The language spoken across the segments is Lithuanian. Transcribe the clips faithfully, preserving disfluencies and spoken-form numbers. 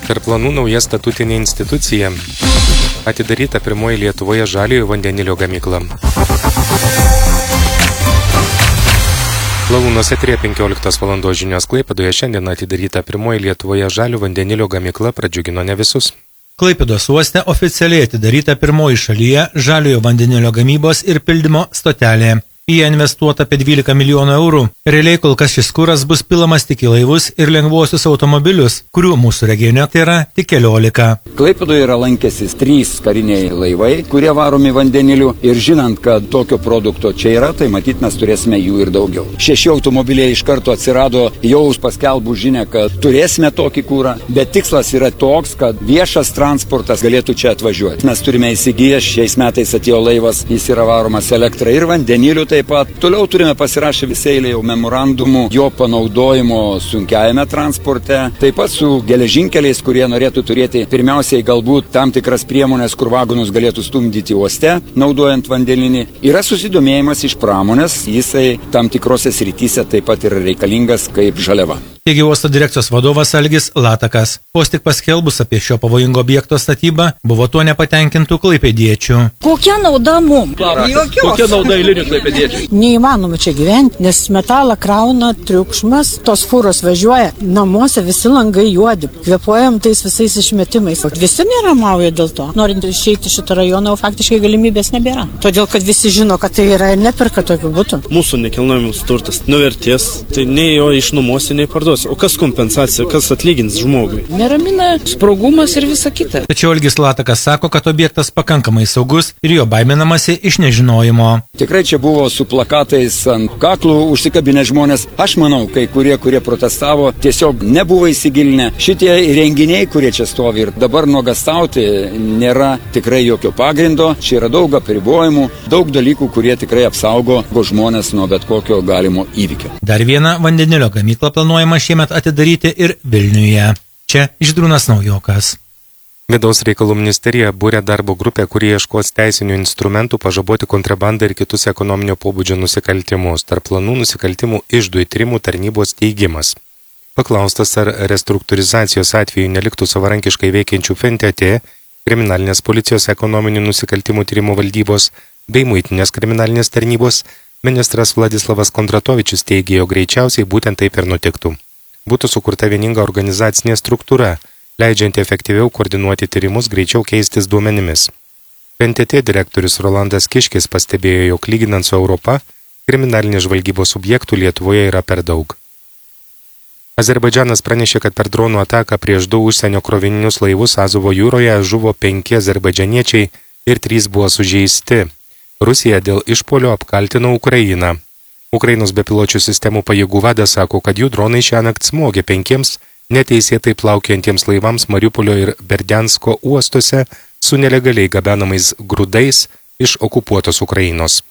Tarp planų nauja statutinė institucija. Atidaryta pirmoji Lietuvoje žaliojo vandenilio gamykla. Lalūnuose prie penkioliktos valandos žinios Klaipėdoje šiandien atidaryta pirmoji Lietuvoje žaliojo vandenilio gamykla pradžiugino ne visus. Klaipėdos uoste oficialiai atidaryta pirmoji šalyje žaliojo vandenilio gamybos ir pildymo stotelė. Į ją investuota apie dvylika milijonų eurų. Realiai kol kas šis kuras bus pilamas tik į laivus ir lengvuosius automobilius, kurių mūsų regione tai yra tik keliolika. Klaipėdoje yra lankęsis trys kariniai laivai, kurie varomi vandeniliu, ir žinant, kad tokio produkto čia yra, tai matyt mes turėsime jų ir daugiau. Šeši automobiliai iš karto atsirado jau paskelbų žinia, kad turėsime tokį kurą, bet tikslas yra toks, kad viešas transportas galėtų čia atvažiuoti. Mes turime įsigiję, šiais metais atėjo laivas, jis yra varomas elektra ir vandeniliu. Taip pat toliau turime pasirašę visą eilę jau memorandumų jo panaudojimo sunkiajame transporte, taip pat su geležinkeliais, kurie norėtų turėti pirmiausiai galbūt tam tikras priemonės, kur vagonus galėtų stumdyti uoste, naudojant vandeninį. Yra susidomėjimas iš pramonės, jisai tam tikrose srityse taip pat yra reikalingas kaip žaliava. Teigė uosto direkcijos vadovas Algis Latakas. Vos tik paskelbus apie šio pavojingo objekto statybą, buvo tuo nepatenkintų klaipėdiečių. Kokia nauda mums? Kokia nauda eilinių klaipėdiečių? Neįmanoma čia gyventi, nes metalą krauna triukšmas, tos fūros važiuoja, namuose visi langai juodi, kvėpuojam tais visais išmetimais. Visi neramauja dėl to. Norint išeiti šitą rajoną, faktiškai galimybės nebėra. Todėl, kad visi žino, kad tai yra ir neperka tokių būtų. Mūsų nekilnojamas turtas nuvertės, tai nei jo išnuomosi, nei parduosi. O kas kompensacija, kas atlygins žmogui? Neramina sprogumas ir visa kita. Tačiau Algis Latakas sako, kad objektas pakankamai saugus ir jo baiminamasi iš nežinojimo. Tikrai čia buvo su plakatais ant kaklų užsikabinę žmonės. Aš manau, kai kurie, kurie protestavo, tiesiog nebuvo įsigilinę. Šitie renginiai, kurie čia stovi ir dabar nuogastauti, nėra tikrai jokio pagrindo. Čia yra daug apribojimų, daug dalykų, kurie tikrai apsaugo žmonės nuo bet kokio galimo įvykio. Dar vieną vandenilio gamyklą planuojama šiemet atidaryti ir Vilniuje. Čia Žydrūnas Naujokas. Vidaus reikalų ministerija būrė darbo grupę, kurie ieškos teisinių instrumentų pažaboti kontrabandą ir kitus ekonominio pobūdžio nusikaltimus. Tarp planų nusikaltimų iždų įtarimų tarnybos teigimas. Paklaustas, ar restruktūrizacijos atveju neliktų savarankiškai veikiančių F N T T, kriminalinės policijos ekonominių nusikaltimų tyrimo valdybos bei muitinės kriminalinės tarnybos, ministras Vladislavas Kondratovičius teigė, jog greičiausiai būtent taip ir nutiktų. Būtų sukurta vieninga organizacinė struktūra, leidžianti efektyviau koordinuoti tyrimus, greičiau keistis duomenimis. F N T T direktorius Rolandas Kiškis pastebėjo, jog lyginant su Europa, kriminalinės žvalgybos subjektų Lietuvoje yra per daug. Azerbaidžanas pranešė, kad per dronų ataką prieš du užsienio krovininius laivus Azovo jūroje žuvo penki azerbaidžaniečiai ir trys buvo sužeisti. Rusija dėl išpuolio apkaltino Ukrainą. Ukrainos bepiločių sistemų pajėgų vadas sako, kad jų dronai šiąnakt smogė penkiems neteisėtai plaukiantiems laivams Mariupolio ir Berdiansko uostuose su nelegaliai gabenamais grūdais iš okupuotos Ukrainos.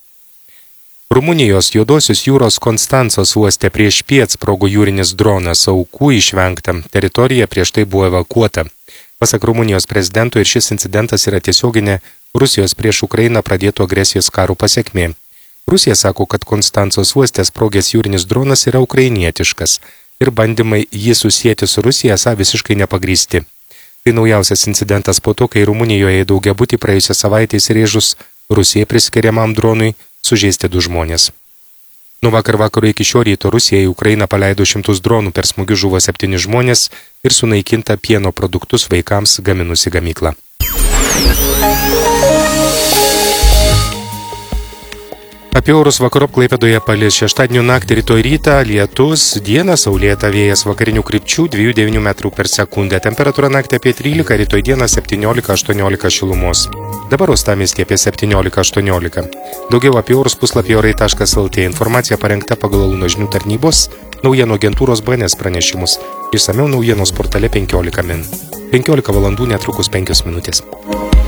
Rumunijos Juodosios jūros Konstancos uoste prieš piet sprogo jūrinis dronas, aukų išvengta, teritorija prieš tai buvo evakuota. Pasak Rumunijos prezidento, ir šis incidentas yra tiesioginė Rusijos prieš Ukrainą pradėtų agresijos karo pasekmė. Rusija sako, kad Konstancos uoste sprogęs jūrinis dronas yra ukrainietiškas ir bandymai jį susijęti su Rusija esą visiškai nepagrįsti. Tai naujausias incidentas po to, kai Rumunijoje daugiabutį praėjusią savaitę įsirėžus Rusijai priskiriamam dronui sužeisti du žmonės. Nuo vakar vakaro iki šio ryto Rusija į Ukrainą paleido šimtus dronų, per smūgius žuvo septyni žmonės ir sunaikinta pieno produktus vaikams gaminusi gamykla. Apie orus vakarop Klaipėdoje palis šeštadienio naktį, rytoj rytą lietus, dieną saulėta, vėjas vakarinių krypčių dviejų devynių metrų per sekundę, temperatūra naktį apie trylika, rytoj dieną septyniolika aštuoniolika šilumos. Dabar uostamiestyje apie septyniolika aštuoniolika. Daugiau apie orus puslapyje orai taškas el tė. Informacija parengta pagal Alūno žinių tarnybos naujienų agentūros B N S pranešimus. Išsamiau naujienos portale penkiolika min. penkiolika valandų netrukus penkios minutės.